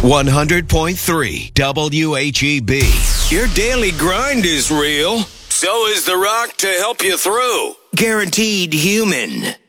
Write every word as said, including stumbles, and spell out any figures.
one hundred point three W H E B. Your daily grind is real. So is The Rock to help you through. Guaranteed human.